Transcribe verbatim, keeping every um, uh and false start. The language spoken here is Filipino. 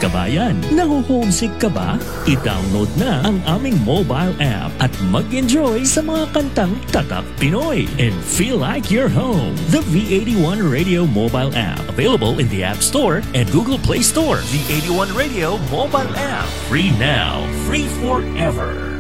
kabayan. Naho-homesick ka ba? I-download na ang aming mobile app at mag-enjoy sa mga kantang Tatak Pinoy and feel like you're home. The V eighty-one Radio mobile app, available in the App Store and Google Play Store. V eighty-one Radio mobile app, free now, free forever.